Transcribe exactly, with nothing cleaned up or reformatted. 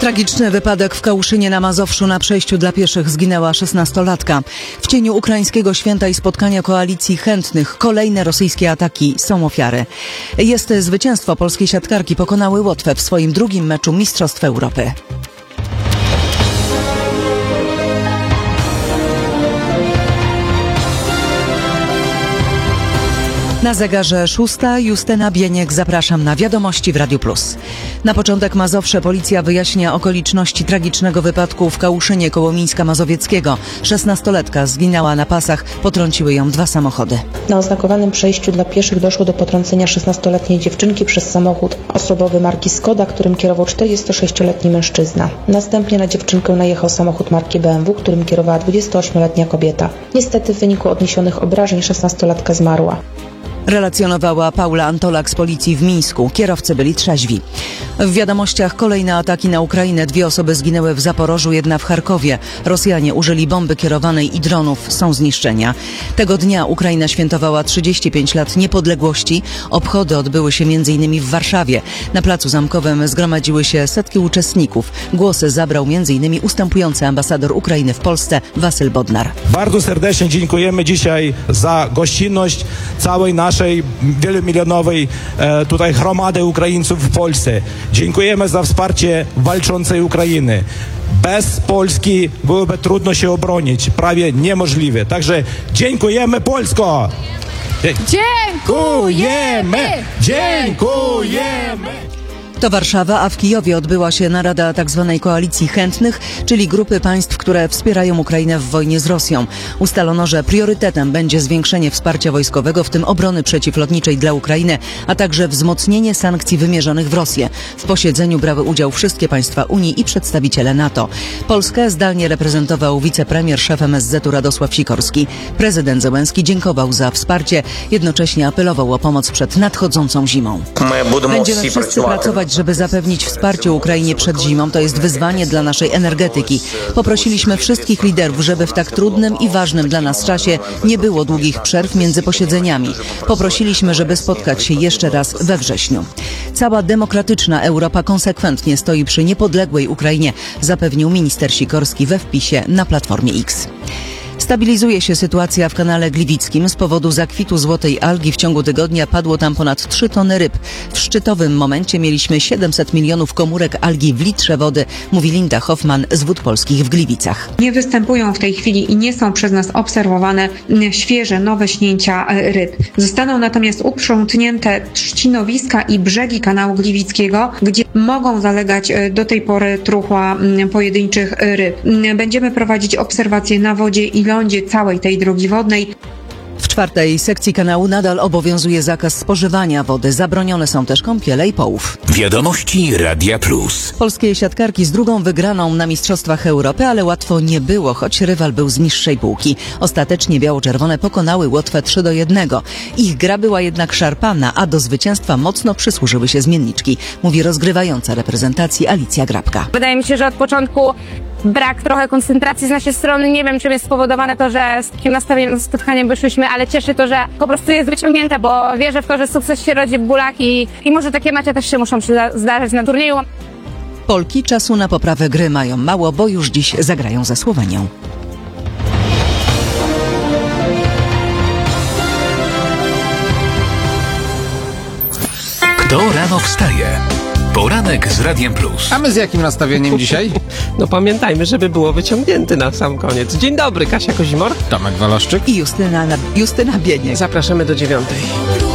Tragiczny wypadek w Kałuszynie na Mazowszu. Na przejściu dla pieszych zginęła szesnastolatka. W cieniu ukraińskiego święta i spotkania koalicji chętnych kolejne rosyjskie ataki są ofiary. Jest zwycięstwo polskiej siatkarki. Pokonały Łotwę w swoim drugim meczu Mistrzostw Europy. Na zegarze szósta. Justyna Bieniek, zapraszam na Wiadomości w Radiu Plus. Na początek Mazowsze. Policja wyjaśnia okoliczności tragicznego wypadku w Kałuszynie koło Mińska Mazowieckiego. Szesnastolatka zginęła na pasach, potrąciły ją dwa samochody. Na oznakowanym przejściu dla pieszych doszło do potrącenia szesnastoletniej dziewczynki przez samochód osobowy marki Skoda, którym kierował czterdziestosześcioletni mężczyzna. Następnie na dziewczynkę najechał samochód marki B M W, którym kierowała dwudziestoośmioletnia kobieta. Niestety w wyniku odniesionych obrażeń szesnastolatka zmarła. Relacjonowała Paula Antolak z policji w Mińsku. Kierowcy byli trzeźwi. W wiadomościach kolejne ataki na Ukrainę. Dwie osoby zginęły w Zaporożu, jedna w Charkowie. Rosjanie użyli bomby kierowanej i dronów. Są zniszczenia. Tego dnia Ukraina świętowała trzydzieści pięć lat niepodległości. Obchody odbyły się między innymi w Warszawie. Na Placu Zamkowym zgromadziły się setki uczestników. Głosy zabrał między innymi ustępujący ambasador Ukrainy w Polsce Wasyl Bodnar. Bardzo serdecznie dziękujemy dzisiaj za gościnność całej naszej naszej wielomilionowej e, tutaj gromady Ukraińców w Polsce. Dziękujemy za wsparcie walczącej Ukrainy. Bez Polski byłoby trudno się obronić, prawie niemożliwe. Także dziękujemy, Polsko! Dziękujemy! Dziękujemy! To Warszawa, a w Kijowie odbyła się narada tzw. koalicji chętnych, czyli grupy państw, które wspierają Ukrainę w wojnie z Rosją. Ustalono, że priorytetem będzie zwiększenie wsparcia wojskowego, w tym obrony przeciwlotniczej dla Ukrainy, a także wzmocnienie sankcji wymierzonych w Rosję. W posiedzeniu brały udział wszystkie państwa Unii i przedstawiciele NATO. Polskę zdalnie reprezentował wicepremier, szef M S Z-u Radosław Sikorski. Prezydent Zełenski dziękował za wsparcie, jednocześnie apelował o pomoc przed nadchodzącą zimą. Będziemy wszyscy pracować, żeby zapewnić wsparcie Ukrainie przed zimą. To jest wyzwanie dla naszej energetyki. Poprosiliśmy wszystkich liderów, żeby w tak trudnym i ważnym dla nas czasie nie było długich przerw między posiedzeniami. Poprosiliśmy, żeby spotkać się jeszcze raz we wrześniu. Cała demokratyczna Europa konsekwentnie stoi przy niepodległej Ukrainie, zapewnił minister Sikorski we wpisie na Platformie X. Stabilizuje się sytuacja w kanale Gliwickim. Z powodu zakwitu złotej algi w ciągu tygodnia padło tam ponad trzy tony ryb. W szczytowym momencie mieliśmy siedemset milionów komórek algi w litrze wody, mówi Linda Hoffman z Wód Polskich w Gliwicach. Nie występują w tej chwili i nie są przez nas obserwowane świeże, nowe śnięcia ryb. Zostaną natomiast uprzątnięte trzcinowiska i brzegi kanału Gliwickiego, gdzie mogą zalegać do tej pory truchła pojedynczych ryb. Będziemy prowadzić obserwacje na wodzie i lądzie całej tej drogi wodnej. W czwartej sekcji kanału nadal obowiązuje zakaz spożywania wody. Zabronione są też kąpiele i połów. Wiadomości Radia Plus. Polskie siatkarki z drugą wygraną na Mistrzostwach Europy, ale łatwo nie było, choć rywal był z niższej półki. Ostatecznie biało-czerwone pokonały Łotwę trzy do jednego. Ich gra była jednak szarpana, a do zwycięstwa mocno przysłużyły się zmienniczki, mówi rozgrywająca reprezentacji Alicja Grabka. Wydaje mi się, że od początku brak trochę koncentracji z naszej strony. Nie wiem, czym jest spowodowane to, że z takim nastawieniem, spotkaniem wyszłyśmy, ale cieszy to, że po prostu jest wyciągnięte, bo wierzę w to, że sukces się rodzi w bólach i, i może takie mecze też się muszą zdarzyć na turnieju. Polki czasu na poprawę gry mają mało, bo już dziś zagrają ze Słowenią. Kto rano wstaje? Poranek z Radiem Plus. A my z jakim nastawieniem dzisiaj? No pamiętajmy, żeby było wyciągnięty na sam koniec. Dzień dobry, Kasia Kozimor. Tomek Waloszczyk I Justyna, Justyna Bieniek. Zapraszamy do dziewiątej.